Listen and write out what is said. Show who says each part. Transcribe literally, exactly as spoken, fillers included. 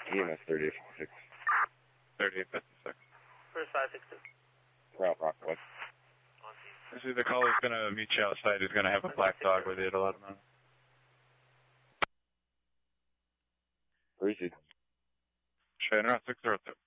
Speaker 1: E M S thirty-eight fifty-six.
Speaker 2: thirty-eight fifty-six.
Speaker 3: First five six two.
Speaker 1: Route Rockwood.
Speaker 2: This is the caller's going to meet you outside. He's going to have a black dog with you at eleven minutes.
Speaker 1: Where is he?
Speaker 2: Cheyenne Route six zero two.